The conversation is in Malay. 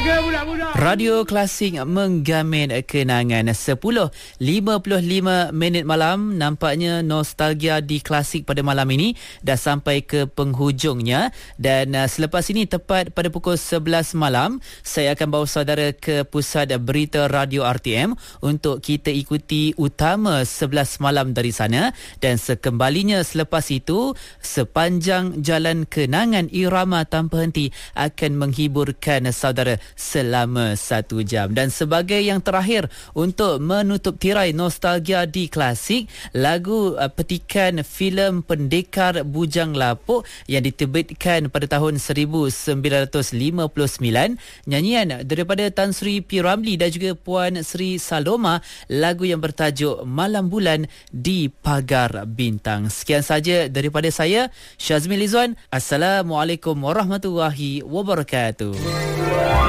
Radio Klasik menggamin kenangan 10.55 minit malam. Nampaknya nostalgia di Klasik pada malam ini dah sampai ke penghujungnya. Dan selepas ini tepat pada pukul 11 malam, saya akan bawa saudara ke pusat berita Radio RTM untuk kita ikuti utama 11 malam dari sana. Dan sekembalinya selepas itu, sepanjang jalan kenangan irama tanpa henti akan menghiburkan saudara selama 1 jam. Dan sebagai yang terakhir untuk menutup tirai nostalgia di Klasik, lagu petikan filem Pendekar Bujang Lapuk yang diterbitkan pada tahun 1959, nyanyian daripada Tan Sri P. Ramlee dan juga Puan Sri Saloma, lagu yang bertajuk Malam Bulan di Pagar Bintang. Sekian saja daripada saya, Syazmi Lizwan. Assalamualaikum warahmatullahi wabarakatuh.